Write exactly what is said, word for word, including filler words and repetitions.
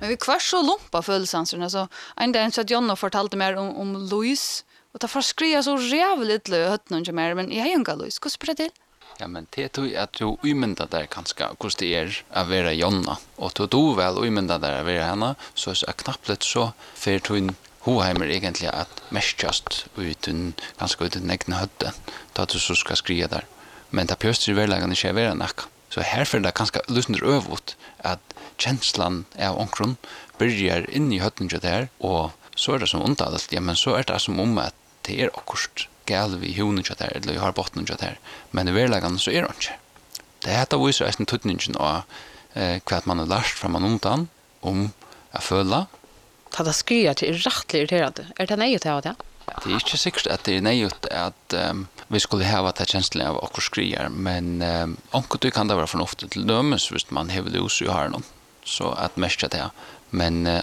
Men vi kvar så lumpa følelsanserna så en dag så att Jonna fortalte mer om om Louise och det förskria så jävligt lö höttnon mer men jag har ju inte Louise. Hur spelar det? Ja, men det tror jag att du umynda där kanske hur det är att vara Jonna och då du väl umynda där att vara henne så är knappt lite så för tun Hoheimer egentligen att mestjast ut en ganska ut en egen hötte då du så ska skriva där. Men det pjöster i verkligen inte vara nack. Så härför det ganska lustigt övot att känslan av onkron börjar in i hötten där och så är det som ontalet, ja men så är det som om att det är akkurat gal vi hunden där eller vi har botten där. Men i verkligen så är det inte. Det heter visar en tutningen och eh vad man har lärt från man undan om att føla. Ta det skriva till rätt irriterande. Är det nej att ha det? Det är inte säkert att det är nej att um, vi skulle ha att känslan av och skriva men um, onkel du kan det vara förnuftigt till dömes visst man har det också har någon så att mesta det men uh,